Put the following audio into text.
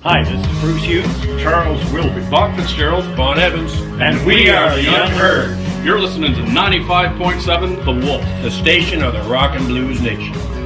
Hi, this is Bruce Hughes, Charles Wilby, Bob Fitzgerald, Bon Evans, and we are the Young Herd. You're listening to 95.7 The Wolf, the station of the Rock and Blues Nation.